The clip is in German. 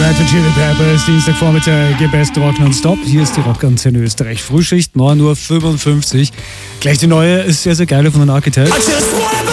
Red Hot Chili Peppers, Dienstagvormittag, Best Rock nonstop. Hier ist die Rockantenne Österreich. Frühschicht, 9.55 Uhr. Gleich die neue, ist sehr, sehr geile von den Architects.